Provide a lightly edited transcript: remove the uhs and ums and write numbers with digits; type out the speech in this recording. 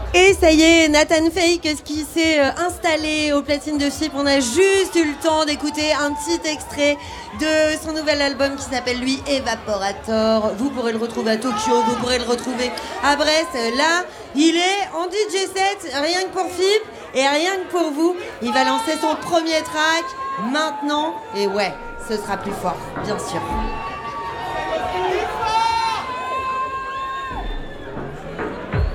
Et ça y est, Nathan Fake qui s'est installé aux platines de FIP. On a juste eu le temps d'écouter un petit extrait de son nouvel album qui s'appelle lui Evaporator. Vous pourrez le retrouver à Tokyo, vous pourrez le retrouver à Brest. Là, il est en DJ set, rien que pour FIP et rien que pour vous. Il va lancer son premier track maintenant. Et ouais, ce sera plus fort, bien sûr.